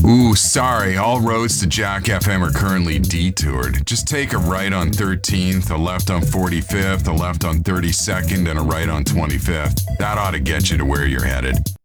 Ooh, sorry. All roads to Jack FM are currently detoured. Just take a right on 13th, a left on 45th, a left on 32nd, and a right on 25th. That ought to get you to where you're headed.